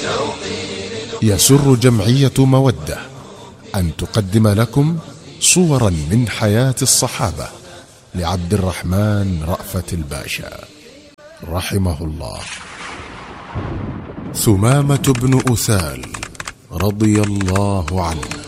يسر جمعية مودة أن تقدم لكم صورا من حياة الصحابة لعبد الرحمن رأفت الباشا رحمه الله. ثمامة بن أثال رضي الله عنه